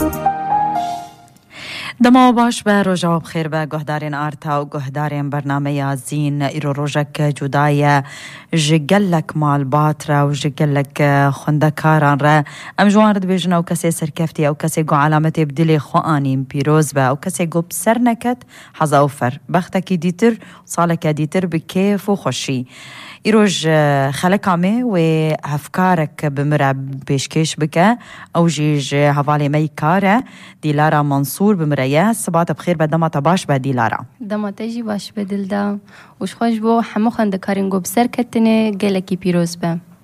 دما باش به رجا بخیر به گهدارین آرتا و گهدارین برنامه زین ایرو روژک جدای جگلک مال باترا و جگلک خندکاران را ام جوارد بیجن او کسی سرکفتی او کسی گو علامت بدلی خوانیم پیروز به او کسی گو بسر نکت حضاوفر بختکی دیتر صالک دیتر بکیف و خوشی ایروج خلقامه و هفکارک بمرا پیشکش بکه او جیج حوالی می کاره دیلارا منصور بمرایه صبات بخیر به دمت باش به دیلارا دمت جی باش به دلدا وش خوش بو همو خندکارین گو بسر کتنه گلکی پیروز به